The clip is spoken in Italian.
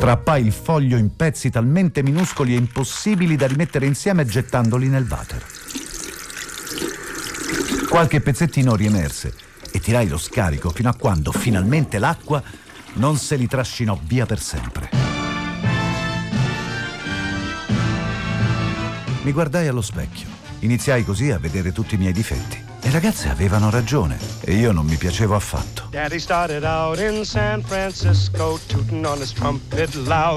Strappai il foglio in pezzi talmente minuscoli e impossibili da rimettere insieme gettandoli nel water. Qualche pezzettino riemerse e tirai lo scarico fino a quando finalmente l'acqua non se li trascinò via per sempre. Mi guardai allo specchio. Iniziai così a vedere tutti i miei difetti. Le ragazze avevano ragione e io non mi piacevo affatto. Daddy started out in San Francisco, tooting on his trumpet loud.